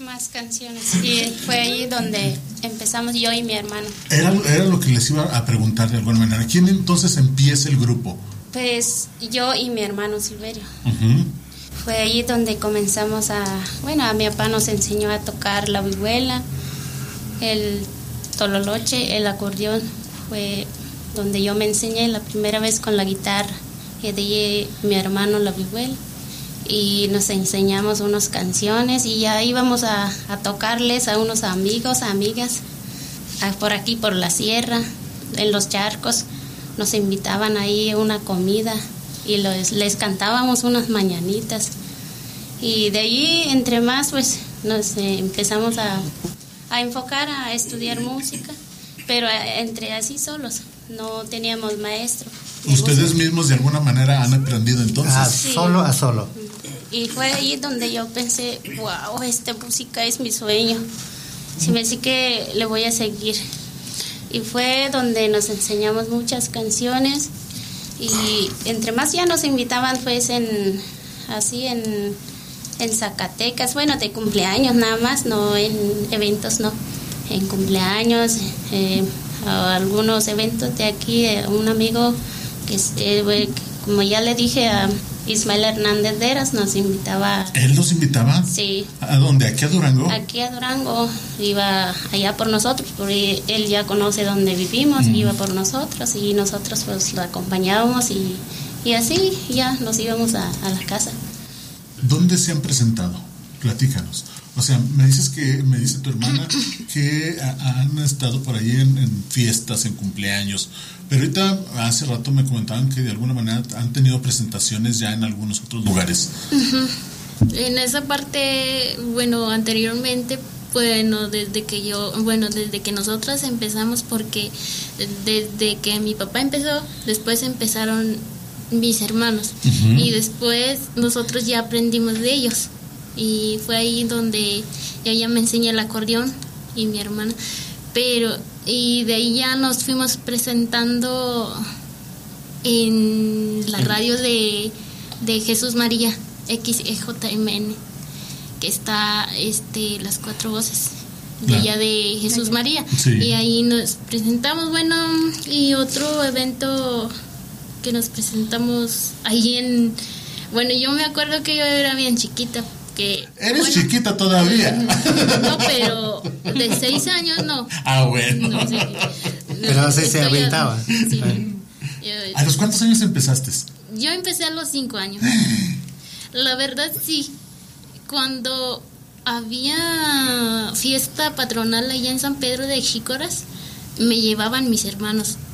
más canciones. Y fue ahí donde empezamos yo y mi hermano. Era lo que les iba a preguntar de alguna manera. ¿Quién entonces empieza el grupo? Pues yo y mi hermano Silverio. Uh-huh. Fue ahí donde comenzamos a mi papá nos enseñó a tocar la vihuela, el tololoche, el acordeón. Fue donde yo me enseñé la primera vez con la guitarra, y de ahí mi hermano la vihuela. Y nos enseñamos unas canciones y ya íbamos a tocarles a unos amigos, amigas, por aquí, por la sierra, en los charcos. Nos invitaban ahí a una comida y les cantábamos unas mañanitas. Y de ahí, entre más, pues nos empezamos a enfocar a estudiar música, pero entre así solos, no teníamos maestro. ¿Ustedes mismos de alguna manera han aprendido entonces? Sí. Solo a solo. Y fue ahí donde yo pensé, wow, esta música es mi sueño. Si me dice que le voy a seguir. Y fue donde nos enseñamos muchas canciones. Y entre más ya nos invitaban, pues en Zacatecas, bueno, de cumpleaños nada más, no en eventos, no. En cumpleaños, algunos eventos de aquí, un amigo que como ya le dije a Ismael Hernández Deras, nos invitaba. ¿Él nos invitaba? Sí. ¿A dónde? ¿Aquí a Durango? Aquí a Durango, iba allá por nosotros, porque él ya conoce dónde vivimos, iba por nosotros y nosotros pues lo acompañábamos y así ya nos íbamos a la casa. ¿Dónde se han presentado? Platícanos. O sea, me dice tu hermana que han estado por ahí en fiestas, en cumpleaños, pero ahorita hace rato me comentaban que de alguna manera han tenido presentaciones ya en algunos otros lugares. Uh-huh. En esa parte, anteriormente, desde que nosotras empezamos, porque desde que mi papá empezó, después empezaron mis hermanos, uh-huh. Y después nosotros ya aprendimos de ellos. Y fue ahí donde ella me enseñó el acordeón y mi hermana, y de ahí ya nos fuimos presentando en la radio de Jesús María XEJMN, que está las cuatro voces de allá de Jesús María, sí. Y ahí nos presentamos, y otro evento que nos presentamos ahí yo me acuerdo que yo era bien chiquita. Eres chiquita todavía. No, pero de 6 años no. Ah, bueno. No, sí. Pero se aventaba. Sí. ¿A los cuántos años empezaste? Yo empecé a los 5 años. La verdad, sí. Cuando había fiesta patronal allá en San Pedro de Xícoras, me llevaban mis hermanos.